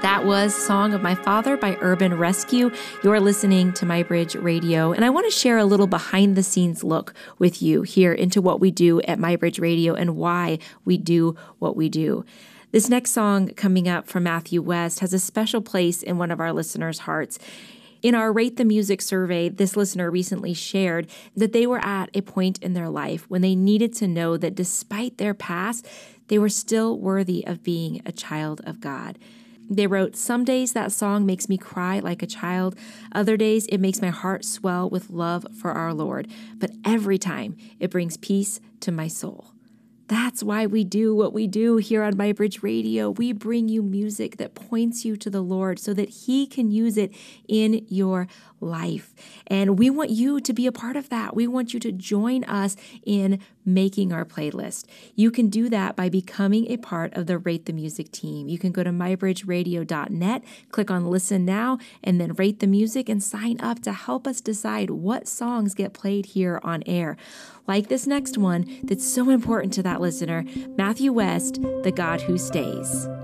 That was Song of My Father by Urban Rescue. You're listening to MyBridge Radio, and I want to share a little behind-the-scenes look with you here into what we do at MyBridge Radio and why we do what we do. This next song coming up from Matthew West has a special place in one of our listeners' hearts. In our Rate the Music survey, this listener recently shared that they were at a point in their life when they needed to know that despite their past, they were still worthy of being a child of God. They wrote, "Some days that song makes me cry like a child. Other days it makes my heart swell with love for our Lord. But every time it brings peace to my soul." That's why we do what we do here on MyBridge Radio. We bring you music that points you to the Lord so that He can use it in your life. And we want you to be a part of that. We want you to join us in making our playlist. You can do that by becoming a part of the Rate the Music team. You can go to mybridgeradio.net, click on Listen Now, and then rate the music and sign up to help us decide what songs get played here on air. Like this next one that's so important to that listener, Matthew West, "The God Who Stays."